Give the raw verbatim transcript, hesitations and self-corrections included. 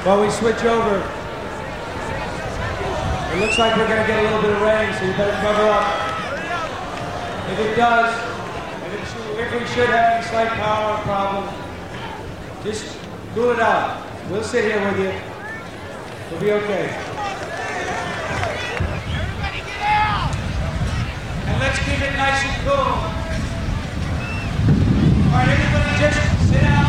while we switch over. It looks like we're going to get a little bit of rain, so you better cover up. If it does, and if, if we should have any slight power problem, just cool it out. We'll sit here with you. We'll be okay. Everybody get out! And let's keep it nice and cool. All right, everybody just sit down.